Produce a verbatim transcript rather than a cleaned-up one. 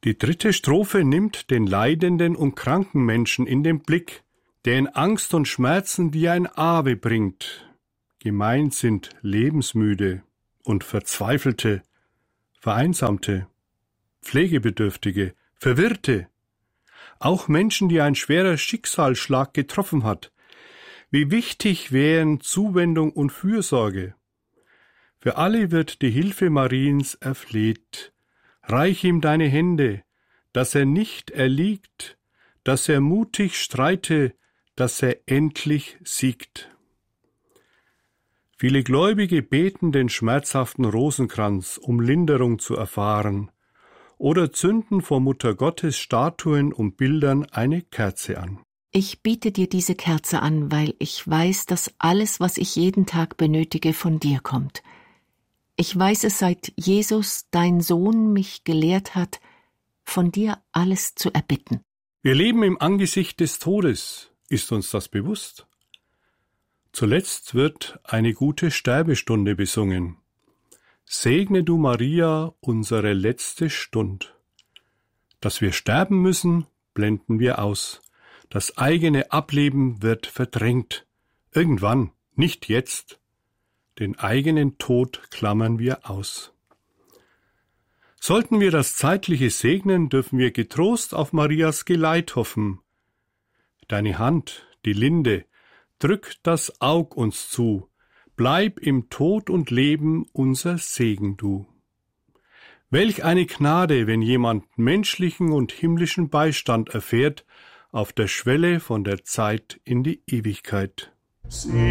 Die dritte Strophe nimmt den leidenden und kranken Menschen in den Blick, der in Angst und Schmerzen wie ein Ave bringt. Gemeint sind Lebensmüde und Verzweifelte, Vereinsamte, Pflegebedürftige, Verwirrte, auch Menschen, die ein schwerer Schicksalsschlag getroffen hat. Wie wichtig wären Zuwendung und Fürsorge. Für alle wird die Hilfe Mariens erfleht. Reich ihm deine Hände, dass er nicht erliegt, dass er mutig streite, dass er endlich siegt. Viele Gläubige beten den schmerzhaften Rosenkranz, um Linderung zu erfahren, oder zünden vor Mutter Gottes Statuen und Bildern eine Kerze an. Ich biete dir diese Kerze an, weil ich weiß, dass alles, was ich jeden Tag benötige, von dir kommt. Ich weiß es, seit Jesus, dein Sohn, mich gelehrt hat, von dir alles zu erbitten. Wir leben im Angesicht des Todes. Ist uns das bewusst? Zuletzt wird eine gute Sterbestunde besungen. Segne du, Maria, unsere letzte Stund. Dass wir sterben müssen, blenden wir aus. Das eigene Ableben wird verdrängt. Irgendwann, nicht jetzt. Den eigenen Tod klammern wir aus. Sollten wir das Zeitliche segnen, dürfen wir getrost auf Marias Geleit hoffen. Deine Hand, die Linde, drückt das Aug uns zu. Bleib im Tod und Leben unser Segen du. Welch eine Gnade, wenn jemand menschlichen und himmlischen Beistand erfährt, auf der Schwelle von der Zeit in die Ewigkeit.